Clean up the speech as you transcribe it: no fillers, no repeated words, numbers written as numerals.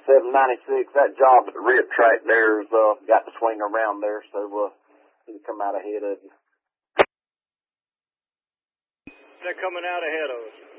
796. That job at the rib track there's got to swing around there, so he'll come out ahead of you. They're coming out ahead of us.